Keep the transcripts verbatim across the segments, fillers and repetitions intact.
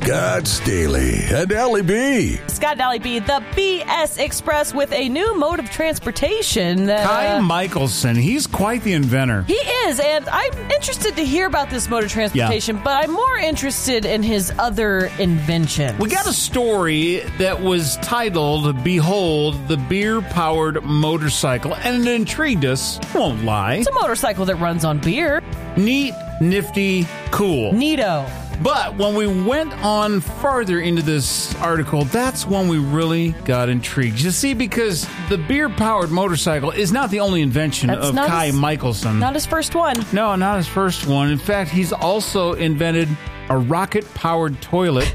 Scott Staley and Allie B. Scott and Allie B, the B S Express, with a new mode of transportation. That, Kai uh, Michelson, he's quite the inventor. He is, and I'm interested to hear about this mode of transportation, yeah. but I'm more interested in his other inventions. We got a story that was titled, Behold, the Beer-Powered Motorcycle, and it intrigued us, won't lie. It's a motorcycle that runs on beer. Neat, nifty, cool. Neato. But when we went on farther into this article, that's when we really got intrigued. You see, because the beer-powered motorcycle is not the only invention that's of Kai his, Michelson. Not his first one. No, not his first one. In fact, he's also invented a rocket-powered toilet.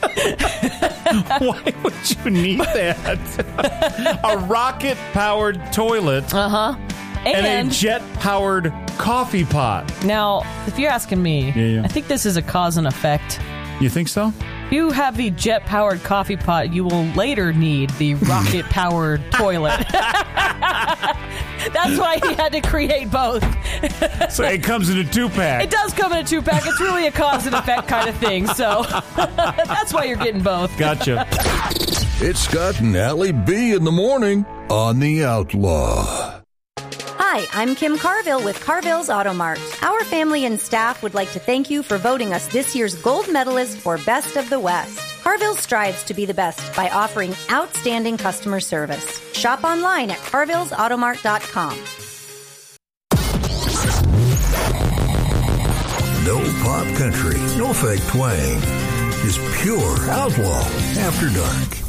Why would you need that? A rocket-powered toilet. Uh-huh. And, and a jet-powered coffee pot. Now, if you're asking me, yeah, yeah. I think this is a cause and effect. You think so? If you have the jet-powered coffee pot, you will later need the rocket-powered toilet. That's why he had to create both. So it comes in a two-pack. It does come in a two-pack. It's really a cause and effect kind of thing. So that's why you're getting both. Gotcha. It's Scott and Allie B in the morning on The Outlaw. Hi, I'm Kim Carville with Carville's Auto Mart. Our family and staff would like to thank you for voting us this year's gold medalist for Best of the West. Carville strives to be the best by offering outstanding customer service. Shop online at carvilles automart dot com. No pop country, no fake twang. Just pure outlaw after dark.